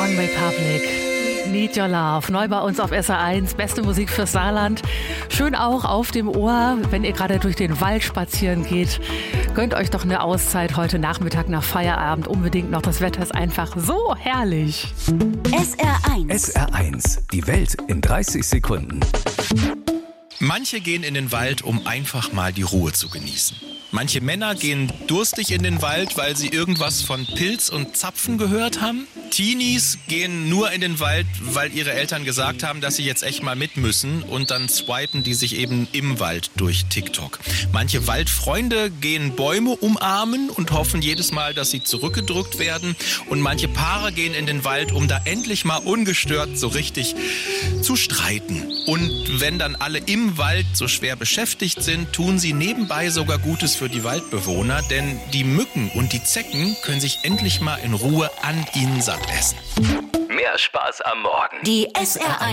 OneRepublic. Need Your Love. Neu bei uns auf SR1. Beste Musik fürs Saarland. Schön auch auf dem Ohr, wenn ihr gerade durch den Wald spazieren geht. Gönnt euch doch eine Auszeit heute Nachmittag nach Feierabend unbedingt noch. Das Wetter ist einfach so herrlich. SR1. SR1. Die Welt in 30 Sekunden. Manche gehen in den Wald, um einfach mal die Ruhe zu genießen. Manche Männer gehen durstig in den Wald, weil sie irgendwas von Pilz und Zapfen gehört haben. Teenies gehen nur in den Wald, weil ihre Eltern gesagt haben, dass sie jetzt echt mal mit müssen, und dann swipen die sich eben im Wald durch TikTok. Manche Waldfreunde gehen Bäume umarmen und hoffen jedes Mal, dass sie zurückgedrückt werden. Und manche Paare gehen in den Wald, um da endlich mal ungestört so richtig zu streiten. Und wenn dann alle im Wald so schwer beschäftigt sind, tun sie nebenbei sogar Gutes für die Waldbewohner, denn die Mücken und die Zecken können sich endlich mal in Ruhe an ihnen satt essen. Mehr Spaß am Morgen. Die SR1